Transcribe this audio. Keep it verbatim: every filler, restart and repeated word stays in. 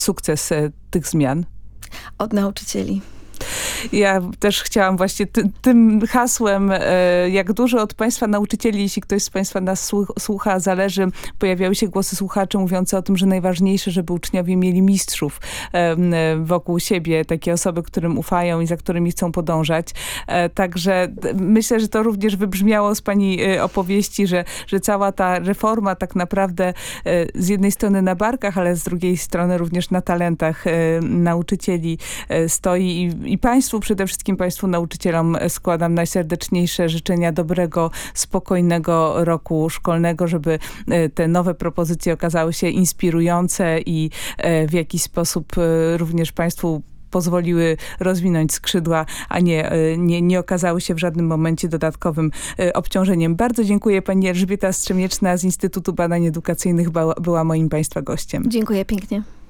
sukces tych zmian? Od nauczycieli. Ja też chciałam właśnie ty, tym hasłem, e, jak dużo od państwa nauczycieli, jeśli ktoś z państwa nas słucha, zależy, pojawiały się głosy słuchaczy mówiące o tym, że najważniejsze, żeby uczniowie mieli mistrzów e, wokół siebie, takie osoby, którym ufają i za którymi chcą podążać. E, także myślę, że to również wybrzmiało z pani opowieści, że, że cała ta reforma tak naprawdę e, z jednej strony na barkach, ale z drugiej strony również na talentach e, nauczycieli e, stoi i, i państwu, przede wszystkim państwu nauczycielom składam najserdeczniejsze życzenia dobrego, spokojnego roku szkolnego, żeby te nowe propozycje okazały się inspirujące i w jakiś sposób również państwu pozwoliły rozwinąć skrzydła, a nie, nie, nie okazały się w żadnym momencie dodatkowym obciążeniem. Bardzo dziękuję. Pani Elżbieta Strzemieczna z Instytutu Badań Edukacyjnych była, była moim państwa gościem. Dziękuję pięknie.